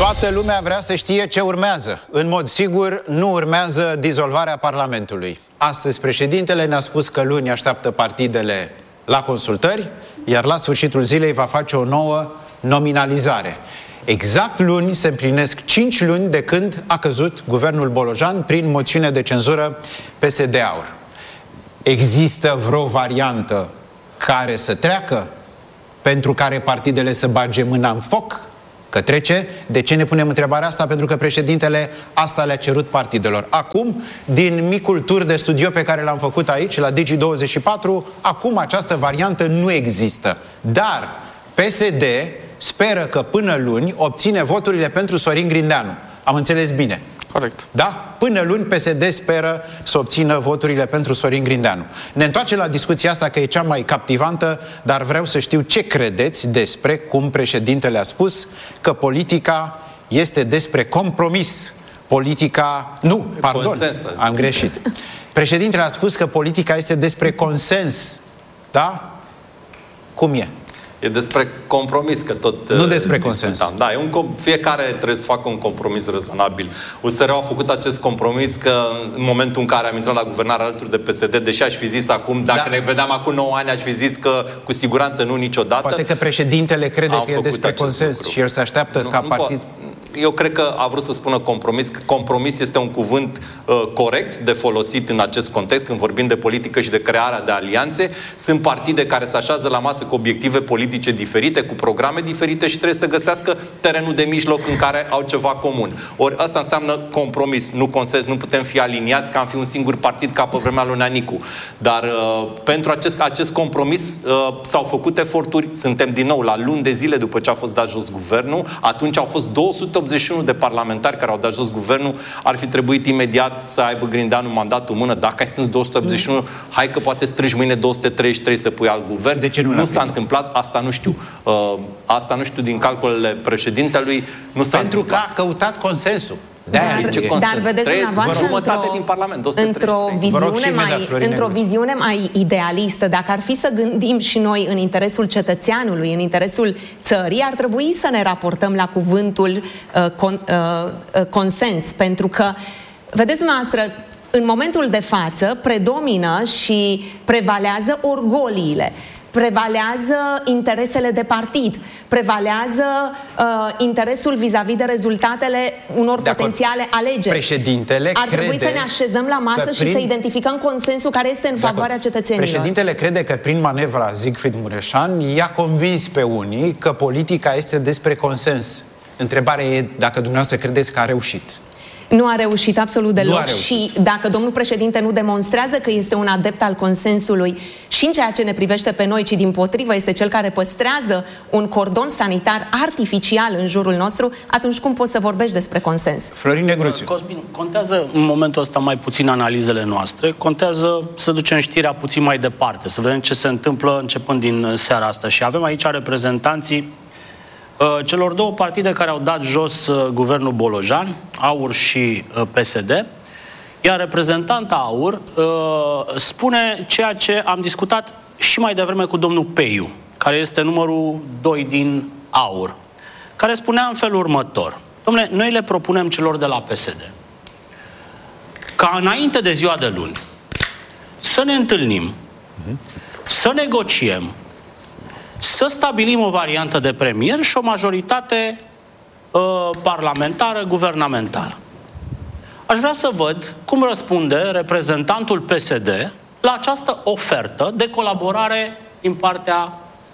Toată lumea vrea să știe ce urmează. În mod sigur, nu urmează dizolvarea Parlamentului. Astăzi președintele ne-a spus că luni așteaptă partidele la consultări, iar la sfârșitul zilei va face o nouă nominalizare. Exact luni se împlinesc 5 luni de când a căzut guvernul Bolojan prin moțiune de cenzură PSD-AUR. Există vreo variantă care să treacă? Pentru care partidele să bage mâna în foc? Că trece? De ce ne punem întrebarea asta? Pentru că președintele asta le-a cerut partidelor. Acum, din micul tur de studio pe care l-am făcut aici, la Digi24, acum această variantă nu există. Dar PSD speră că până luni obține voturile pentru Sorin Grindeanu. Am înțeles bine? Corect. Da? Până luni PSD speră să obțină voturile pentru Sorin Grindeanu. Ne întoarcem la discuția asta, că e cea mai captivantă, dar vreau să știu ce credeți despre cum președintele a spus că politica este despre compromis. Politica... Nu, pardon, consens, am greșit. Președintele a spus că politica este despre consens. Da? Cum e? E despre compromis, că tot... Nu despre consens. Da, fiecare trebuie să facă un compromis rezonabil. USR a făcut acest compromis că în momentul în care am intrat la guvernare alături de PSD, deși aș fi zis acum, dacă ne vedeam acum 9 ani, aș fi zis că cu siguranță nu niciodată. Poate că președintele crede că e despre consens lucru. Și el se așteaptă ca partid... Eu cred că a vrut să spună compromis. Compromis este un cuvânt corect de folosit în acest context, când vorbim de politică și de crearea de alianțe. Sunt partide care se așează la masă cu obiective politice diferite, cu programe diferite și trebuie să găsească terenul de mijloc în care au ceva comun. Ori asta înseamnă compromis, nu consens. Nu putem fi aliniați ca am fi un singur partid ca pe vremea lui Neanicu. Dar pentru acest compromis s-au făcut eforturi. Suntem din nou la luni de zile după ce a fost dat jos guvernul. Atunci au fost 281 de parlamentari care au dat jos guvernul. Ar fi trebuit imediat să aibă Grindeanu mandatul în mână. Dacă ai strâns 281, hai că poate strângi mâine 233 să pui alt guvern. De ce nu s-a întâmplat? Asta nu știu. Asta nu știu din calculele președintelui. Pentru că a căutat consensul. Dar vedeți dumneavoastră într-o viziune mai idealistă, dacă ar fi să gândim și noi în interesul cetățeanului, în interesul țării, ar trebui să ne raportăm la cuvântul consens, pentru că, vedeți dumneavoastră, în momentul de față predomină și prevalează orgoliile, prevalează interesele de partid, prevalează interesul vis-a-vis de rezultatele unor potențiale alegeri. Președintele ar trebui să ne așezăm la masă și să identificăm consensul care este în favoarea cetățenilor. Președintele crede că prin manevra Siegfried Mureșan i-a convins pe unii că politica este despre consens. Întrebarea e dacă dumneavoastră credeți că a reușit. Nu a reușit absolut deloc și dacă domnul președinte nu demonstrează că este un adept al consensului și în ceea ce ne privește pe noi, ci dimpotrivă este cel care păstrează un cordon sanitar artificial în jurul nostru, atunci cum poți să vorbești despre consens? Florin Negruțiu. Cosmin, contează în momentul ăsta mai puțin analizele noastre, contează să ducem știrea puțin mai departe, să vedem ce se întâmplă începând din seara asta. Și avem aici reprezentanții celor două partide care au dat jos guvernul Bolojan, AUR și PSD, iar reprezentanta AUR spune ceea ce am discutat și mai devreme cu domnul Peiu, care este numărul 2 din AUR, care spunea în felul următor: dom'le, noi le propunem celor de la PSD ca înainte de ziua de luni să ne întâlnim, să negociem, să stabilim o variantă de premier și o majoritate parlamentară, guvernamentală. Aș vrea să văd cum răspunde reprezentantul PSD la această ofertă de colaborare din partea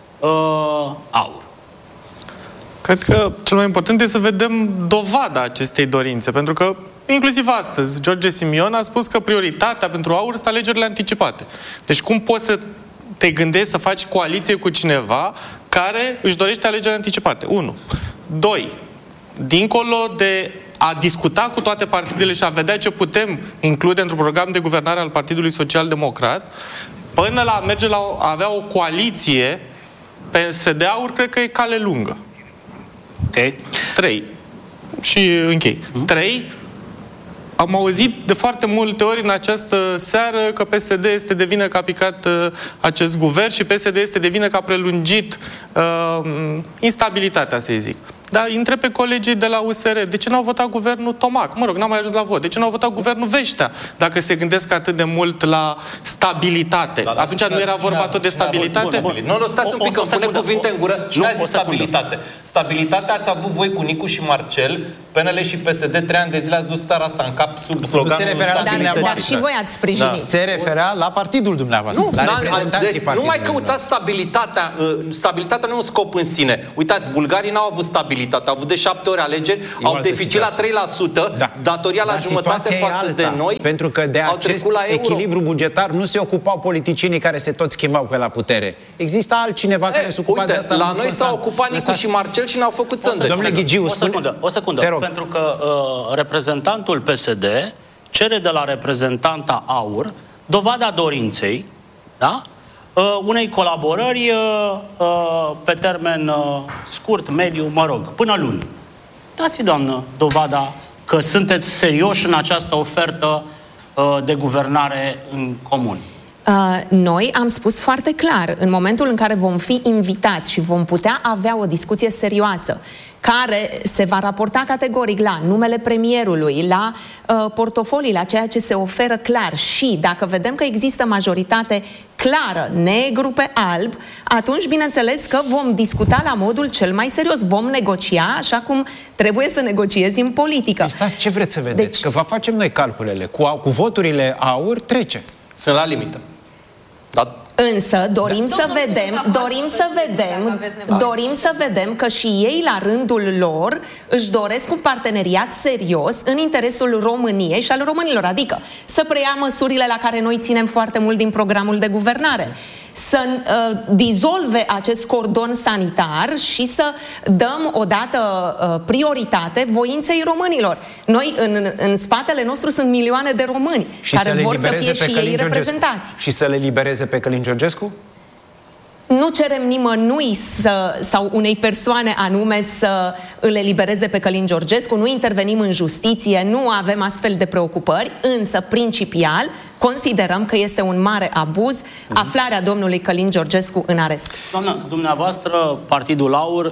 AUR. Cred că cel mai important este să vedem dovada acestei dorințe, pentru că inclusiv astăzi George Simion a spus că prioritatea pentru AUR sunt alegerile anticipate. Deci cum poți să te gândești să faci coaliție cu cineva care își dorește alegeri anticipate? 1. 2. Dincolo de a discuta cu toate partidele și a vedea ce putem include într-un program de guvernare al Partidului Social Democrat, până la merge la a avea o coaliție PSD-AUR, cred că e cale lungă. Okay. 3. Și închei. 3. Am auzit de foarte multe ori în această seară că PSD este de vină că a picat acest guvern și PSD este de vină că a prelungit instabilitatea, să zic. Dar întreb pe colegii de la USR, de ce n-au votat guvernul Tomac? Mă rog, n-am mai ajuns la vot. De ce n-au votat guvernul Veștea? Dacă se gândesc atât de mult la stabilitate. Atunci nu era vorba tot de stabilitate? Nu, stați un pic, că îmi pune cuvinte în gură. Cine a zis stabilitate? Stabilitatea ați avut voi cu Nicu și Marcel, PNL și PSD, 3 ani de zile ați dus țara asta în cap sub sloganul stabilitate. Dar și voi ați sprijinit. Se referea la partidul dumneavoastră, la reprezentanții partidului. Nu mai căutați stabilitatea. Stabilitatea nu e un scop în sine. Uitați, bulgarii n-au avut stabilitate. Au avut de 7 ori alegeri, au deficit la 3%, datoria la jumătate față de noi. Pentru că de acest echilibru bugetar nu se ocupau politicienii care se tot schimbau pe la putere. Există altcineva care se ocupa de asta. La noi s-au ocupat Nicu și Marcel și ne-au făcut țândă. Domnule Ghigiu, o secundă. Pentru că reprezentantul PSD cere de la reprezentanta AUR dovada dorinței, da? Unei colaborări pe termen scurt, mediu, mă rog, până luni. Dați, doamnă, dovada că sunteți serioși în această ofertă de guvernare în comun. Noi am spus foarte clar, în momentul în care vom fi invitați și vom putea avea o discuție serioasă, care se va raporta categoric la numele premierului, la portofolii, la ceea ce se oferă clar și dacă vedem că există majoritate clară, negru pe alb, atunci bineînțeles că vom discuta la modul cel mai serios. Vom negocia așa cum trebuie să negociezi în politică. Păi stați, ce vreți să vedeți? Deci, că vă facem noi calculele. Cu voturile AUR trece. Sunt la limită. Însă dorim să vedem că și ei la rândul lor își doresc un parteneriat serios în interesul României și al românilor, adică să preia măsurile la care noi ținem foarte mult din programul de guvernare, să dizolve acest cordon sanitar și să dăm odată prioritate voinței românilor. Noi, în spatele nostru sunt milioane de români care vor să fie și ei reprezentați. Și să le libereze pe Călin Georgescu? Nu cerem nimănui sau unei persoane anume să îl elibereze pe Călin Georgescu, nu intervenim în justiție, nu avem astfel de preocupări, însă principial considerăm că este un mare abuz aflarea domnului Călin Georgescu în arest. Doamnă, dumneavoastră, Partidul AUR,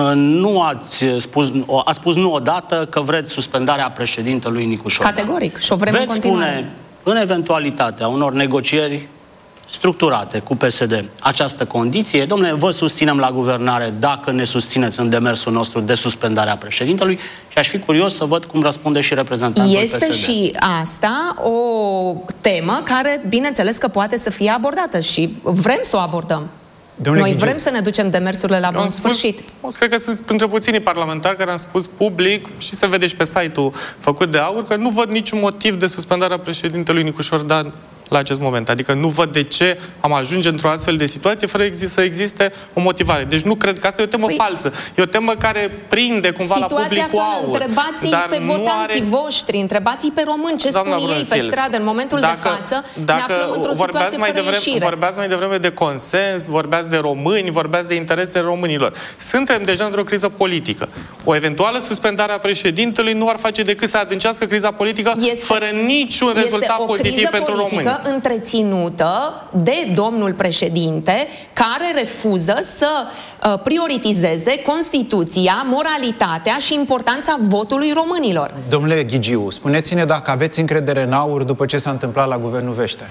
a spus nu odată că vreți suspendarea președintelui Nicu Șordan. Categoric, și o vrem în continuare. Spune, în eventualitatea unor negocieri structurate cu PSD această condiție, domnule, vă susținem la guvernare dacă ne susțineți în demersul nostru de suspendarea președintelui și aș fi curios să văd cum răspunde și reprezentantul PSD. Este și asta o temă care, bineînțeles că poate să fie abordată și vrem să o abordăm. Noi vrem să ne ducem demersurile la bun sfârșit. Cred că sunt printre puținii parlamentari care am spus public și se vede și pe site-ul făcut de AUR că nu văd niciun motiv de suspendarea președintelui Nicu Șordan la acest moment. Adică nu văd de ce am ajunge într-o astfel de situație fără să existe o motivare. Deci nu cred că asta e o temă falsă. E o temă care prinde cumva la publicul AUR. Întrebați-i pe votanții voștri, întrebați-i pe români ce spun ei pe stradă în momentul de față. Ne aflăm într-o situație fără ieșire. Vorbeați mai devreme de consens, vorbeați de români, vorbeați de interesele românilor. Suntem deja într-o criză politică. O eventuală suspendare a președintelui nu ar face decât să adâncească criza politică fără niciun rezultat pozitiv pentru români. Întreținută de domnul președinte, care refuză să prioritizeze Constituția, moralitatea și importanța votului românilor. Domnule Ghigiu, spuneți-ne dacă aveți încredere în AUR după ce s-a întâmplat la Guvernul Veștea.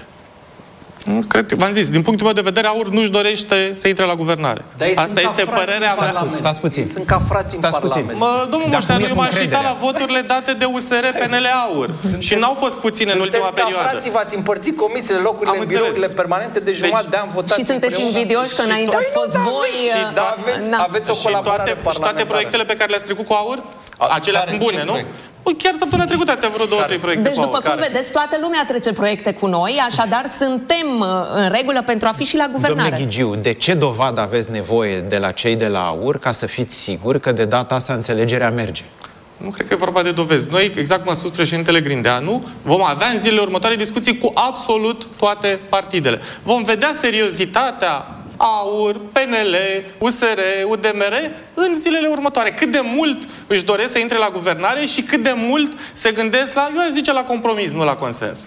Cred, v-am zis, din punctul meu de vedere, AUR nu-și dorește să intre la guvernare. Asta este părerea mea. Stați puțin. Sunt ca frați în Parlament. Domnul Moșteanu, eu m-aș uita la voturile date de USR, PNL, AUR. Și n-au fost puține în ultima perioadă. Sunteți ca frații, v-ați împărțit comisiile, locurile în birourile permanente de jumătate de an votați. Și sunteți invidioși că înainte ați fost voi. Aveți o colaborare parlamentară. Și toate proiectele pe care le-ați trecut cu AUR? Acelea sunt bune, nu? Chiar săptămâna trecută ați avut 2-3 proiecte. Deci, după cum vedeți, toată lumea trece proiecte cu noi, așadar suntem în regulă pentru a fi și la guvernare. Domnule Ghigiu, de ce dovadă aveți nevoie de la cei de la AUR ca să fiți siguri că de data asta înțelegerea merge? Nu cred că e vorba de dovezi. Noi, exact cum a spus președintele Grindeanu, vom avea în zilele următoare discuții cu absolut toate partidele. Vom vedea seriozitatea AUR, PNL, USR, UDMR în zilele următoare. Cât de mult își doresc să intre la guvernare și cât de mult se gândesc la, eu aș zice, la compromis, nu la consens.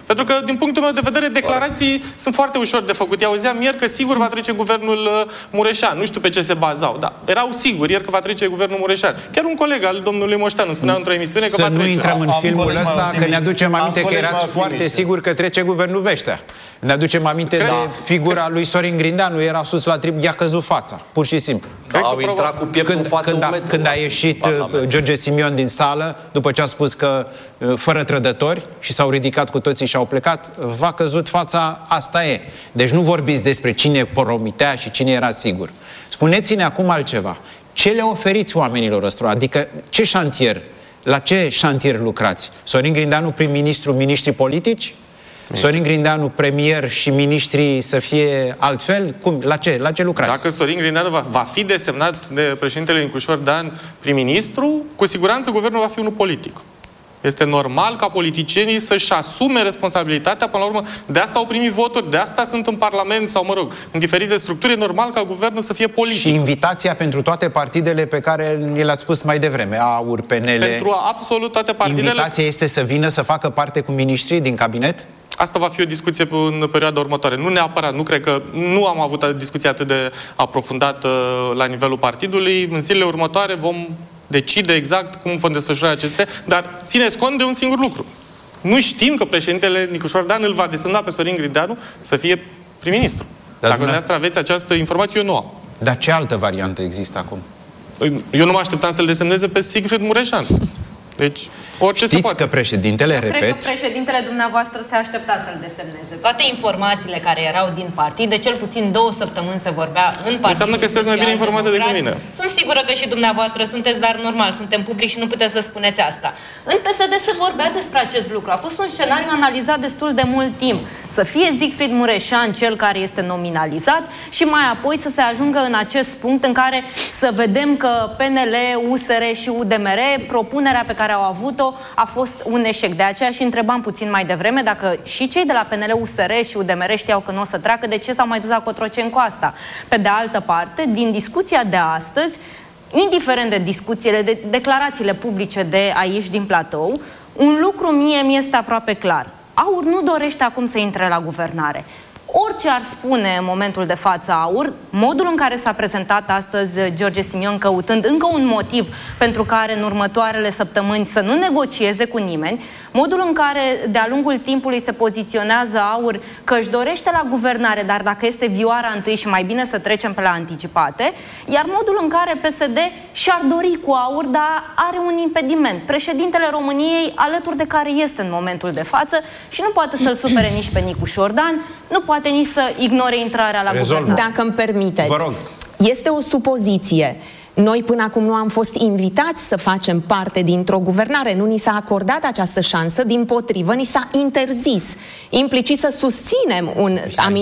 Pentru că, din punctul meu de vedere, declarații sunt foarte ușor de făcut. I-auzeam ieri că sigur va trece guvernul Mureșan. Nu știu pe ce se bazau, dar erau siguri ieri că va trece guvernul Mureșan. Chiar un coleg al domnului Moștean îmi spunea într-o emisiune că va trece. Să nu intrăm în filmul ăsta, că ne aducem aminte că erați foarte siguri că trece guvernul Veștea. Ne aducem aminte de figura lui Sorin Grindeanu, era sus la trib, i-a căzut fața, pur și simplu. Au intrat cu pieptul în față când a ieșit George Simion din sală, după ce a spus că fără trădători, și s-au ridicat cu toții și au plecat, v-a căzut fața, asta e. Deci nu vorbiți despre cine promitea și cine era sigur. Spuneți-ne acum altceva. Ce le oferiți oamenilor ăstora? Adică ce șantier? La ce șantier lucrați? Sorin Grindeanu prim-ministru, miniștri politici? Sorin Grindeanu premier și miniștrii să fie altfel? Cum? La ce lucrați? Dacă Sorin Grindeanu va fi desemnat de președintele Nicu Șordan prim-ministru, cu siguranță guvernul va fi unul politic. Este normal ca politicienii să-și asume responsabilitatea, până la urmă, de asta au primit voturi, de asta sunt în Parlament sau, mă rog, în diferite structuri, e normal ca guvernul să fie politic. Și invitația pentru toate partidele pe care ni le-ați spus mai devreme, AUR, PNL... Pentru absolut toate partidele... Invitația este să vină să facă parte cu miniștrii din cabinet? Asta va fi o discuție în perioada următoare. Nu neapărat, nu cred că... Nu am avut o discuție atât de aprofundată la nivelul partidului. În zilele următoare vom decide exact cum vom desfășura acestea, dar țineți cont de un singur lucru. Nu știm că președintele Nicu Șordan îl va desemna pe Sorin Grindeanu să fie prim-ministru. Dacă dumneavoastră aveți această informație, eu nu am. Dar ce altă variantă există acum? Eu nu mă așteptam să-l desemneze pe Siegfried Mureșan. Deci, orice se poate. Că președintele, repet... Cred că președintele dumneavoastră se aștepta să-l desemneze. Toate informațiile care erau din partid, de cel puțin 2 săptămâni se vorbea în partid. Înseamnă că sunteți mai bine informată decât mine. Sunt sigură că și dumneavoastră sunteți, dar normal, suntem publici și nu puteți să spuneți asta. În PSD se vorbea despre acest lucru. A fost un scenariu analizat destul de mult timp. Să fie Siegfried Mureșan cel care este nominalizat și mai apoi să se ajungă în acest punct în care să vedem că PNL, USR și UDMR, propunerea pe care au avut-o a fost un eșec. De aceea și întrebam puțin mai devreme dacă și cei de la PNL, USR și UDMR știau că nu o să treacă, de ce s-au mai dus la Cotroceni cu asta? Pe de altă parte, din discuția de astăzi, indiferent de discuțiile, de declarațiile publice de aici din platou, un lucru mie mi este aproape clar. AUR nu dorește acum să intre la guvernare. Orice ar spune în momentul de față AUR, modul în care s-a prezentat astăzi George Simion căutând încă un motiv pentru care în următoarele săptămâni să nu negocieze cu nimeni, modul în care de-a lungul timpului se poziționează AUR că își dorește la guvernare, dar dacă este vioara întâi și mai bine să trecem pe la anticipate, iar modul în care PSD și-ar dori cu AUR, dar are un impediment. Președintele României, alături de care este în momentul de față și nu poate să-l supere nici pe Nicu Șordan, nu poate nici să ignore intrarea la guvernare. Dacă îmi permiteți, vă rog. Este o supoziție. Noi până acum nu am fost invitați să facem parte dintr-o guvernare. Nu ni s-a acordat această șansă, dimpotrivă, ni s-a interzis. Implicit să susținem un...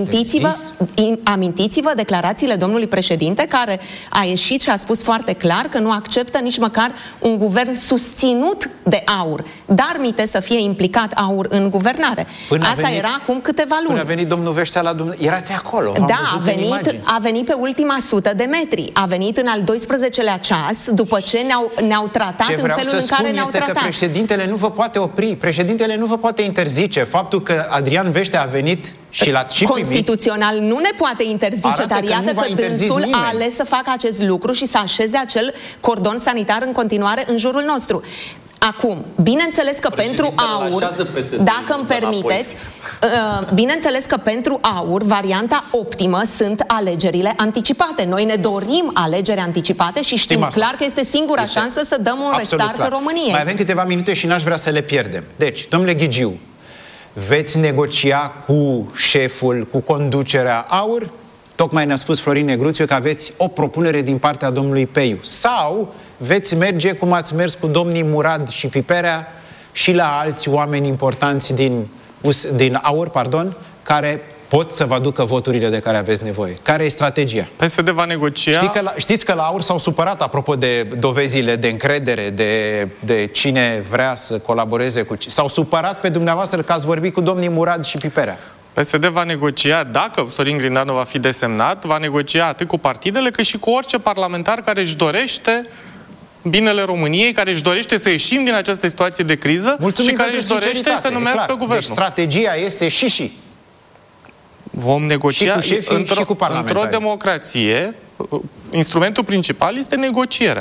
Amintiți-vă declarațiile domnului președinte, care a ieșit și a spus foarte clar că nu acceptă nici măcar un guvern susținut de AUR. Dar mite să fie implicat AUR în guvernare. Asta era acum câteva luni. Până a venit domnul Veștea la dumneavoastră. Erați acolo. Da, a venit pe ultima 100 de metri. A venit în al 12-lea ceas, după ce ne-au tratat în felul în care ne-au tratat. Că președintele nu vă poate opri, președintele nu vă poate interzice faptul că Adrian Veștea a venit și l-a și constituțional nu ne poate interzice, dar iată că dânsul a ales să facă acest lucru și să așeze acel cordon sanitar în continuare în jurul nostru. Acum, bineînțeles că pentru AUR, dacă îmi permiteți, bineînțeles că pentru AUR, varianta optimă sunt alegerile anticipate. Noi ne dorim alegeri anticipate și știm clar că este singura șansă să dăm un restart României. Mai avem câteva minute și n-aș vrea să le pierdem. Deci, domnule Ghigiu, veți negocia cu șeful, cu conducerea AUR? Tocmai ne-a spus Florin Negruțiu că aveți o propunere din partea domnului Peiu. Sau veți merge cum ați mers cu domnii Murad și Piperea și la alți oameni importanți din AUR, care pot să vă aducă voturile de care aveți nevoie. Care e strategia? PSD va negocia... Știți că la AUR s-au supărat apropo de dovezile de încredere, de cine vrea să colaboreze cu cine. S-au supărat pe dumneavoastră că ați vorbit cu domnii Murad și Piperea. PSD va negocia, dacă Sorin Grindeanu va fi desemnat, va negocia atât cu partidele cât și cu orice parlamentar care își dorește binele României, care își dorește să ieșim din această situație de criză. Mulțumim și care își dorește să numească guvernul. Deci strategia este și. Vom negocia și cu șefii și cu parlamentarii. Într-o democrație, instrumentul principal este negocierea.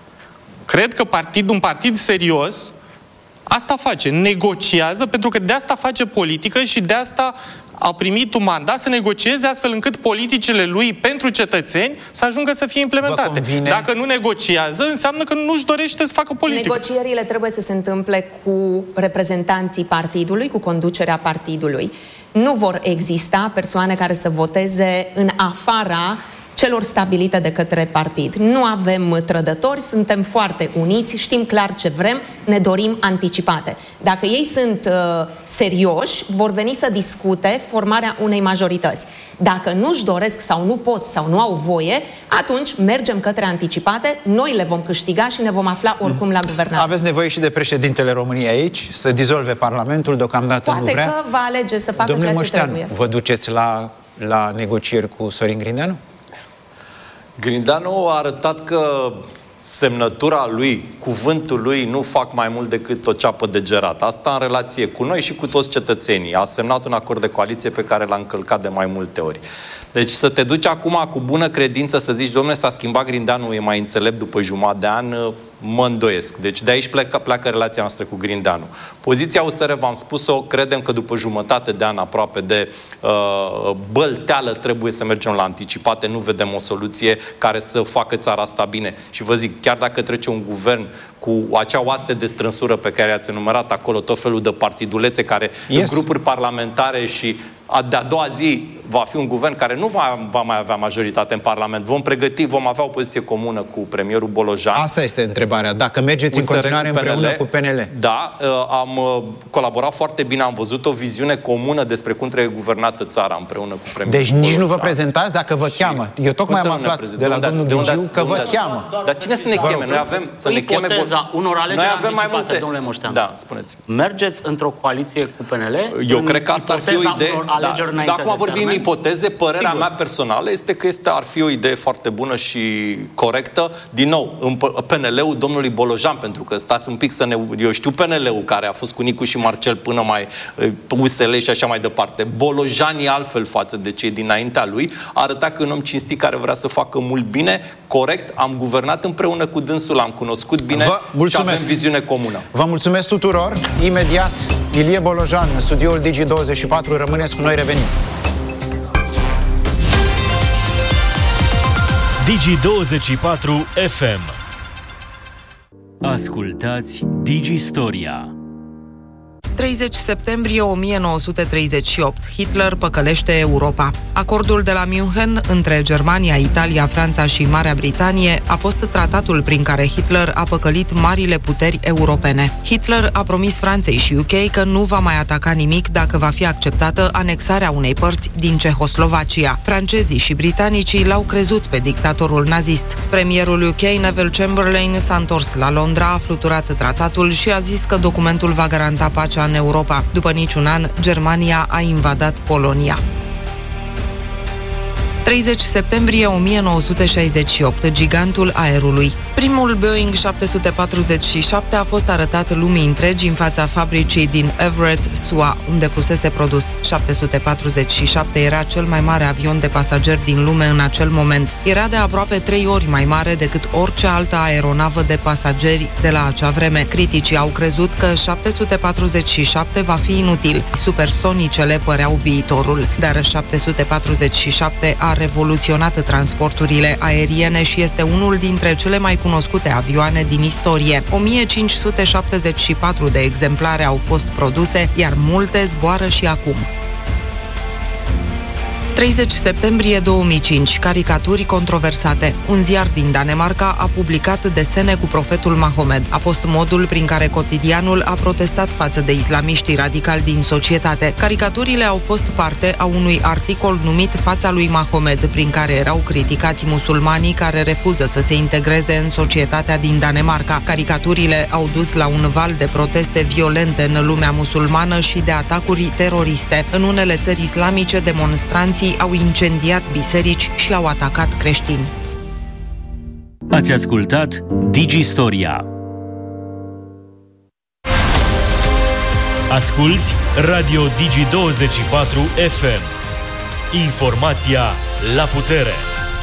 Cred că un partid serios asta face, negociază, pentru că de asta face politică și de asta a primit un mandat să negocieze astfel încât politicile lui pentru cetățeni să ajungă să fie implementate. Dacă nu negociază, înseamnă că nu își dorește să facă politică. Negocierile trebuie să se întâmple cu reprezentanții partidului, cu conducerea partidului. Nu vor exista persoane care să voteze în afara celor stabilite de către partid. Nu avem trădători, suntem foarte uniți, știm clar ce vrem, ne dorim anticipate. Dacă ei sunt serioși, vor veni să discute formarea unei majorități. Dacă nu-și doresc sau nu pot sau nu au voie, atunci mergem către anticipate, noi le vom câștiga și ne vom afla oricum la guvernare. Aveți nevoie și de președintele României aici, să dizolve Parlamentul, deocamdată Poate nu vrea. că va alege să facă Domnule ceea ce Moșteanu, trebuie. vă duceți la negocieri cu Sorin Grindeanu? Grindeanu a arătat că semnătura lui, cuvântul lui nu fac mai mult decât o ceapă de gerat. Asta în relație cu noi și cu toți cetățenii. A semnat un acord de coaliție pe care l-a încălcat de mai multe ori. Deci să te duci acum cu bună credință să zici, dom'le, s-a schimbat Grindeanu, e mai înțelept după jumătate de an, mă îndoiesc. Deci de aici pleacă relația noastră cu Grindeanu. Poziția USR, v-am spus-o, credem că după jumătate de an aproape de bălteală trebuie să mergem la anticipate, nu vedem o soluție care să facă țara asta bine. Și vă zic, chiar dacă trece un guvern cu acea oaste de strânsură pe care ați enumerat acolo, tot felul de partidulețe care în grupuri parlamentare și de-a doua zi va fi un guvern care nu va mai avea majoritate în Parlament. Vom avea o poziție comună cu premierul Bolojan. Asta este întrebarea. Dacă mergeți în continuare împreună cu PNL. Da, am colaborat foarte bine, am văzut o viziune comună despre cum trebuie guvernată țara împreună cu premierul Deci Bolojan. nici nu vă prezentați dacă vă cheamă. Eu tocmai am aflat de la domnul Ghigiu că vă cheamă. Dar cine să ne cheme? Noi avem să ne cheme unor alegeri noi avem mai multe. Domnule Moșteanu. Da, spuneți. Mergeți într-o coaliție cu PNL? Eu cred că asta ar fi o idee. Dar acum vorbim în ipoteze, părerea mea personală este că ar fi o idee foarte bună și corectă. Din nou, în PNL-ul domnului Bolojan, pentru că stați un pic eu știu PNL-ul care a fost cu Nicu și Marcel până mai USL și așa mai departe. Bolojan e altfel față de cei dinaintea lui. Arăta că e un om cinstit care vrea să facă mult bine, corect. Am guvernat împreună cu dânsul, am cunoscut bine și avem viziune comună. Vă mulțumesc tuturor. Imediat, Ilie Bolojan, în studioul Digi24. Rămâneți cu noi, revenim. Digi24 FM. Ascultați Digi-Storia. 30 septembrie 1938. Hitler păcălește Europa. Acordul de la München între Germania, Italia, Franța și Marea Britanie a fost tratatul prin care Hitler a păcălit marile puteri europene. Hitler a promis Franței și UK că nu va mai ataca nimic dacă va fi acceptată anexarea unei părți din Cehoslovacia. Francezii și britanicii l-au crezut pe dictatorul nazist. Premierul UK, Neville Chamberlain, s-a întors la Londra, a fluturat tratatul și a zis că documentul va garanta pacea în Europa. După niciun an, Germania a invadat Polonia. 30 septembrie 1968, gigantul aerului. Primul Boeing 747 a fost arătat lumii întregi în fața fabricii din Everett, SUA, unde fusese produs. 747 era cel mai mare avion de pasageri din lume în acel moment. Era de aproape 3 ori mai mare decât orice altă aeronavă de pasageri de la acea vreme. Criticii au crezut că 747 va fi inutil. Supersonicele păreau viitorul, dar 747 a revoluționat transporturile aeriene și este unul dintre cele mai cunoscute avioane din istorie. 1574 de exemplare au fost produse, iar multe zboară și acum. 30 septembrie 2005. Caricaturi controversate. Un ziar din Danemarca a publicat desene cu profetul Mahomed. A fost modul prin care cotidianul a protestat față de islamiștii radicali din societate. Caricaturile au fost parte a unui articol numit Fața lui Mahomed, prin care erau criticați musulmanii care refuză să se integreze în societatea din Danemarca. Caricaturile au dus la un val de proteste violente în lumea musulmană și de atacuri teroriste. În unele țări islamice, demonstranții au incendiat biserici și au atacat creștini. Ați ascultat Digistoria. Asculți Radio Digi24 FM. Informația la putere.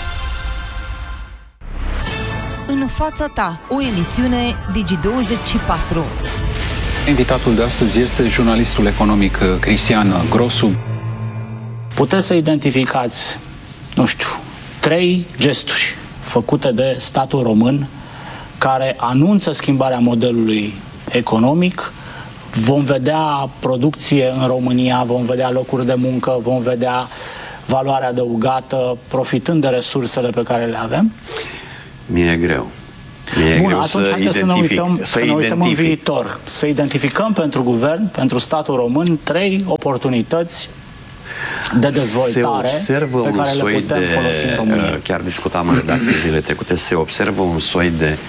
În fața ta, o emisiune Digi24. Invitatul de astăzi este jurnalistul economic Cristian Grosu. Puteți să identificați, 3 gesturi făcute de statul român care anunță schimbarea modelului economic. Vom vedea producție în România, vom vedea locuri de muncă, vom vedea valoare adăugată, profitând de resursele pe care le avem? Mi-e greu. Bun, atunci haideți să ne uităm în viitor. Să identificăm pentru guvern, pentru statul român, 3 oportunități de dezvoltare pe care le putem folosi în România. Chiar discutam în redacție zilele trecute, se observă un soi de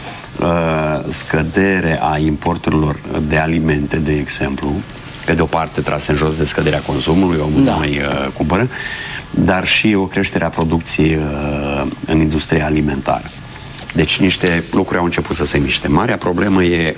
scădere a importurilor de alimente, de exemplu, pe de o parte trase în jos de scăderea consumului, omul nu mai cumpără, dar și o creștere a producției în industria alimentară. Deci niște lucruri au început să se miște. Marea problemă e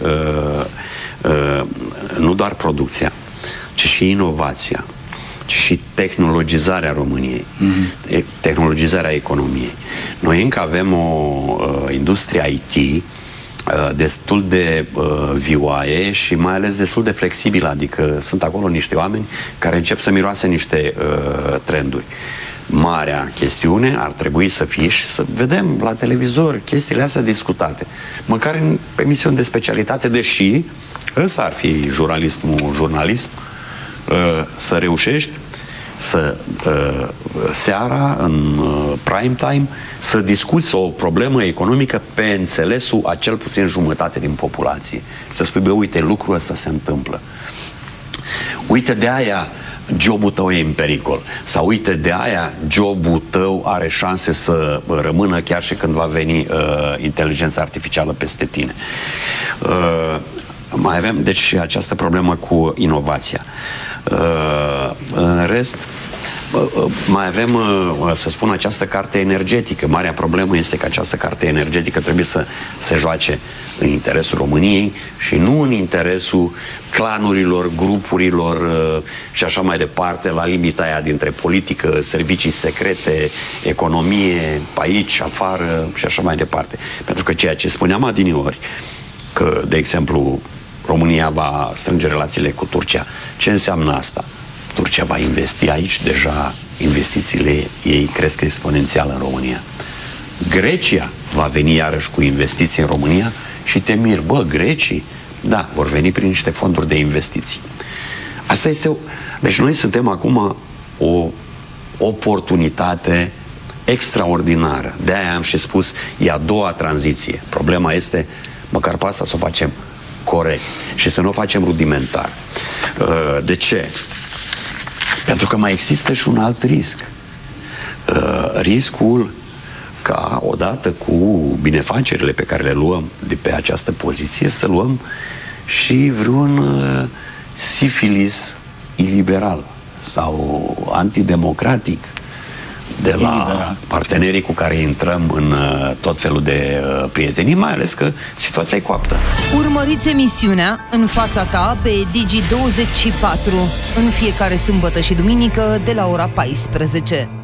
nu doar producția, ci și inovația, ci și tehnologizarea României, tehnologizarea economiei. Noi încă avem o industrie IT destul de vioaie și mai ales destul de flexibilă, adică sunt acolo niște oameni care încep să miroase niște trenduri. Marea chestiune ar trebui să fie și să vedem la televizor chestiile astea discutate, măcar în emisiuni de specialitate, deși ăsta ar fi jurnalism, să reușești să seara, în prime time, să discuți o problemă economică pe înțelesul a cel puțin jumătate din populație. Să spui, bă, uite, lucrul ăsta se întâmplă. Uite, de aia jobul tău e în pericol. Sau uite, de aia jobul tău are șanse să rămână chiar și când va veni inteligența artificială peste tine. Mai avem, deci, această problemă cu inovația. În rest, mai avem, să spun, această carte energetică. Marea problemă este că această carte energetică trebuie să se joace în interesul României și nu în interesul clanurilor, grupurilor și așa mai departe, la limita aia dintre politică, servicii secrete, economie, pe aici, afară și așa mai departe. Pentru că ceea ce spuneam adineori, că, de exemplu, România va strânge relațiile cu Turcia. Ce înseamnă asta? Turcia va investi aici, deja investițiile ei cresc exponențial în România. Grecia va veni iarăși cu investiții în România și te miri, bă, grecii, da, vor veni prin niște fonduri de investiții. Asta este Deci noi suntem acum o oportunitate extraordinară. De-aia am și spus, e a doua tranziție. Problema este, măcar pe asta să o facem corect și să nu o facem rudimentar. De ce? Pentru că mai există și un alt risc. Riscul ca odată cu binefacerile pe care le luăm de pe această poziție să luăm și vreun sifilis iliberal sau antidemocratic de la partenerii cu care intrăm în tot felul de prietenii, mai ales că situația e coaptă. Urmăriți emisiunea În fața ta pe Digi24 în fiecare sâmbătă și duminică de la ora 14.